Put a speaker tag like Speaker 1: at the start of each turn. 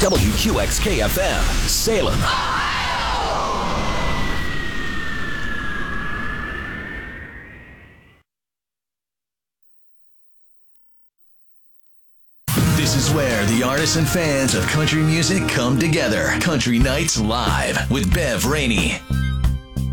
Speaker 1: WQXK-FM, Salem. This is where the artists and fans of country music come together. Country Nights Live with Bev Rainey.